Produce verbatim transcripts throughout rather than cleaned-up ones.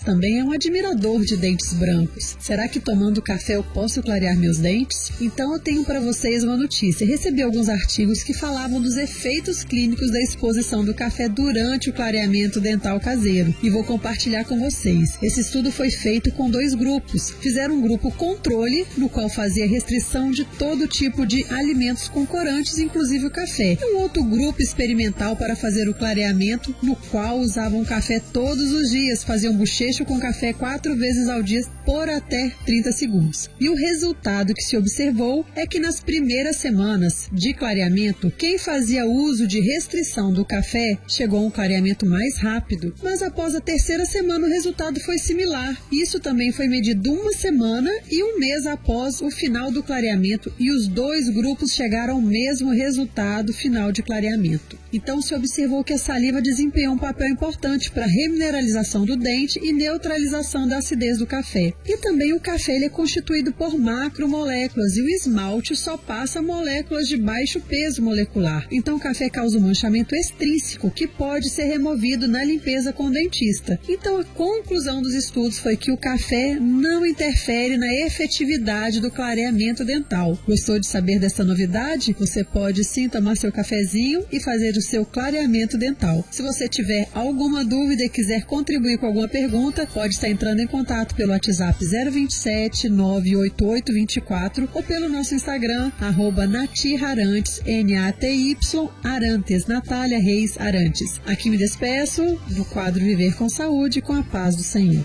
também é um admirador de dentes brancos. Será que tomando café eu posso clarear meus dentes? Então eu tenho para vocês uma notícia. Recebi alguns artigos que falavam dos efeitos clínicos da exposição do café durante o clareamento dental caseiro e vou compartilhar com vocês. Esse estudo foi feito com dois grupos. Fizeram um grupo controle, no qual fazia restrição de todo tipo de alimentos com corantes, inclusive o café. E um outro grupo experimental para fazer o clareamento, no qual usavam café todos os dias, faziam bochecho com café quatro vezes ao dia por até trinta segundos. E o resultado que se observou é que nas primeiras semanas de clareamento, quem fazia uso de restrição do café chegou a um clareamento mais rápido, mas após a terceira semana o resultado foi similar. Isso também foi medido uma semana e um mês após o final do clareamento e os dois grupos chegaram ao mesmo resultado final de clareamento. Então se observou que a saliva desempenhou um papel importante para a remineralização do dente e neutralização da acidez do café. E também o café ele é constituído por macromoléculas e o esmalte só passa moléculas de baixo peso molecular. Então o café causa um manchamento extrínseco que pode ser removido na limpeza com o dentista. Então a conclusão dos estudos foi que o café não interfere na efetividade do clareamento dental. Gostou de saber dessa novidade? Você pode sim tomar seu cafezinho e fazer o seu clareamento dental. Se você tiver alguma dúvida e quiser contribuir com alguma pergunta, pode estar entrando em contato pelo WhatsApp zero vinte e sete, nove oito oito, vinte e quatro ou pelo nosso Instagram, arroba Naty Arantes, N A T Y Arantes, Natália Reis Arantes. Aqui me despeço do quadro Viver com Saúde, com a paz do Senhor.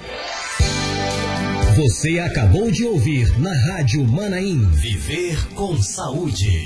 Você acabou de ouvir na Rádio Manaim Viver com Saúde.